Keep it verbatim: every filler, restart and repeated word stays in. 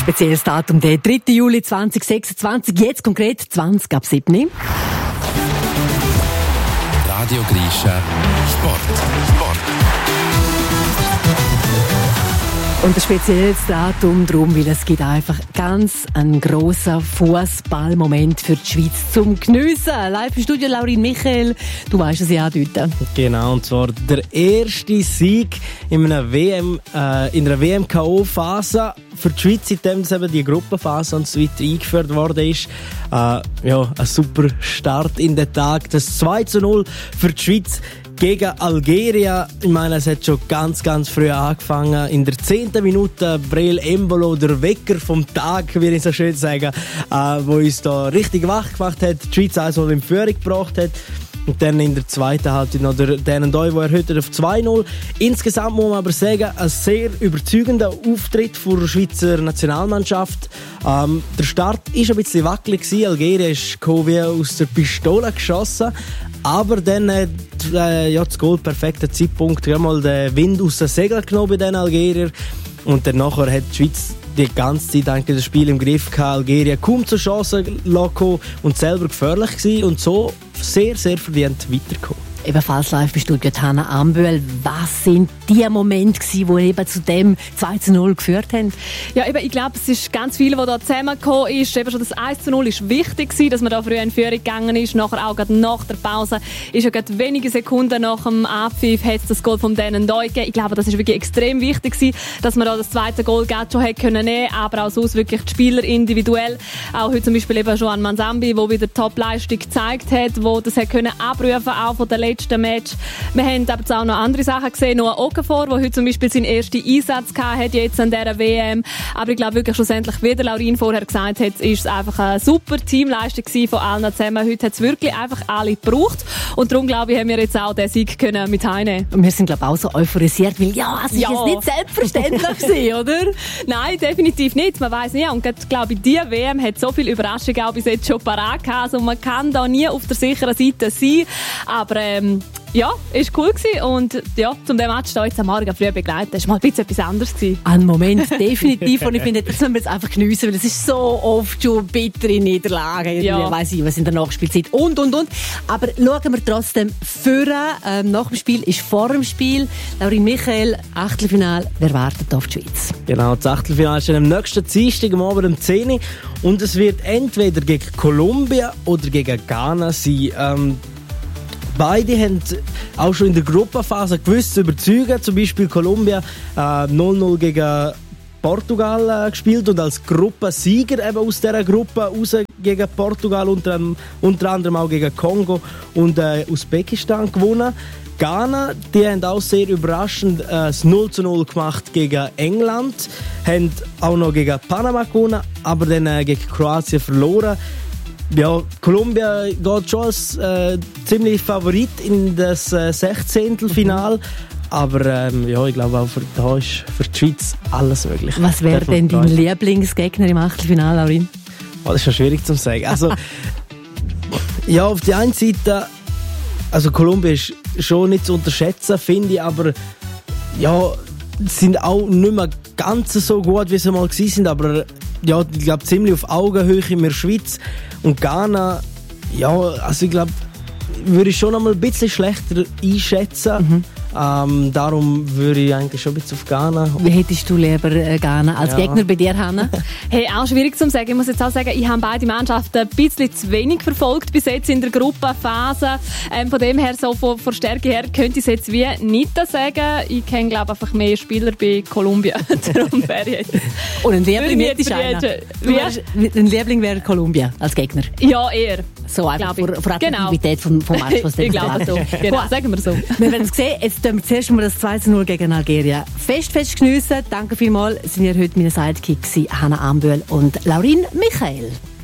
Spezielles Datum, der dritte Juli zweitausendsechsundzwanzig, jetzt konkret zwanzig ab sieben. Radio Grischa Sport. Sport. Und ein spezielles Datum drum, weil es gibt einfach ganz einen grossen Fußballmoment für die Schweiz zum Geniessen. Live im Studio Laurin Michael, du weißt es ja dort. Genau, und zwar der erste Sieg in einer W M, äh, in einer W M-K O-Phase für die Schweiz, seitdem eben die Gruppenphase und so weiter eingeführt worden ist. Äh, ja, ein super Start in den Tag. Das zwei zu null für die Schweiz gegen Algerien. Ich meine, es hat schon ganz, ganz früh angefangen. In der zehnten Minute Breel Embolo, der Wecker vom Tag, wie ich so schön sagen, äh, wo uns da richtig wach gemacht hat, die Schweiz also in Führung gebracht hat. Und dann in der zweiten Halbzeit noch der Denendoi, der erhöht auf zwei null. Insgesamt muss man aber sagen, ein sehr überzeugender Auftritt für die Schweizer Nationalmannschaft. Ähm, der Start war ein bisschen wackelig. Algerien ist wie aus der Pistole geschossen. Aber dann hat äh, ja, das Goal perfekter Zeitpunkt ja, mal den Wind aus den Segeln genommen bei den Algeriern. Und dann nachher hat die Schweiz die ganze Zeit eigentlich das Spiel im Griff gehabt. Algerien kaum zur Chance gelassen und selber gefährlich gewesen und so sehr, sehr verdient weitergekommen. Ebenfalls live bei Studio Hanna Ambühl. Was sind die Momente gewesen, die eben zu dem zwei zu null geführt haben? Ja, eben, ich glaube, es ist ganz viel, was da zusammengekommen ist. Eben schon das eins zu null ist wichtig gewesen, dass man da früher in Führung gegangen ist. Nachher auch gerade nach der Pause ist ja gerade wenige Sekunden nach dem Abpfiff hat es das Goal von Denendoi gegeben. Ich glaube, das ist wirklich extrem wichtig gewesen, dass man da das zweite Goal gerade schon hätte können nehmen, aber auch sonst wirklich die Spieler individuell. Auch heute zum Beispiel eben schon an Mansambi, der wieder Top-Leistung gezeigt hat, wo das hätte können abrufen, auch von der letzten Match. Wir haben aber auch noch andere Sachen gesehen. Noah Okafor, der heute zum Beispiel seinen ersten Einsatz gehabt hat, jetzt an dieser W M. Aber ich glaube wirklich schlussendlich, wie der Laurin vorher gesagt hat, ist es einfach eine super Teamleistung von allen zusammen. Heute hat es wirklich einfach alle gebraucht. Und darum, glaube ich, haben wir jetzt auch den Sieg können mit heimnehmen. Und wir sind, glaube ich, auch so euphorisiert, weil ja, es ist ja. jetzt nicht selbstverständlich gewesen, oder? Nein, definitiv nicht. Man weiss nicht. Und ich glaube, diese W M hat so viele Überraschungen auch bis jetzt schon parat gehabt. Also man kann da nie auf der sicheren Seite sein. Aber ähm, ja, ist cool gewesen. Und ja, zum dem Match da jetzt am Morgen früh begleitet, das war mal ein bisschen etwas anderes gewesen. Ein Moment, definitiv. Und ich finde, das müssen wir jetzt einfach geniessen, weil es ist so oft schon bittere Niederlagen. Ja. Ich weiss nicht, was in der Nachspielzeit und, und, und. Aber schauen wir trotzdem vor. Ähm, nach dem Spiel ist vor dem Spiel. Laurin Michael, Achtelfinale, wer wartet auf die Schweiz? Genau, das Achtelfinale ist am nächsten Dienstag um Abend um zehn Uhr. Und es wird entweder gegen Kolumbien oder gegen Ghana sein. Ähm, Beide haben auch schon in der Gruppenphase gewusst zu überzeugen. Zum Beispiel Kolumbien äh, null null gegen Portugal äh, gespielt und als Gruppensieger eben aus dieser Gruppe raus gegen Portugal, unter, unter anderem auch gegen Kongo und äh, Usbekistan gewonnen. Ghana, die haben auch sehr überraschend äh, das null zu null gemacht gegen England, haben auch noch gegen Panama gewonnen, aber dann äh, gegen Kroatien verloren. Ja, Kolumbien geht schon als äh, ziemlich Favorit in das äh, Sechzehntelfinale. Aber ähm, ja, ich glaube auch für, da ist für die Schweiz alles möglich. Was wäre denn dein Lieblingsgegner im Achtelfinale, Laurin? Oh, das ist schon schwierig zu sagen. Also, ja, auf der einen Seite, also Kolumbien ist schon nicht zu unterschätzen, finde ich, aber ja, sind auch nicht mehr ganz so gut, wie sie mal gewesen sind, aber ja, ich glaube ziemlich auf Augenhöhe in der Schweiz. Und Ghana, ja, also ich glaube, würde ich schon noch mal ein bisschen schlechter einschätzen. Mhm. Ähm, darum würde ich eigentlich schon ein bisschen auf Ghana. Wie hättest du lieber äh, Ghana als ja. Gegner bei dir, Hanna? Hey, auch schwierig zu sagen. Ich muss jetzt auch sagen, ich habe beide Mannschaften ein bisschen zu wenig verfolgt bis jetzt in der Gruppenphase. Ähm, von dem her, so von, von Stärke her, könnte ich es jetzt wie nicht sagen. Ich kenne, glaube ich, einfach mehr Spieler bei Kolumbien. Darum wäre ich jetzt... Und ein Liebling ist einer. Ein Liebling wäre Kolumbien als Gegner? Ja, eher. So einfach vor, vor Attraktivität genau. vom, vom Match, was ich glaube so. Genau, sagen wir so. Wir werden es sehen. Jetzt tun wir zuerst mal das zwei zu null gegen Algerien fest, fest geniessen. Danke vielmals. Sind wir heute meine Sidekicks, Hanna Ambühl und Laurin Michael.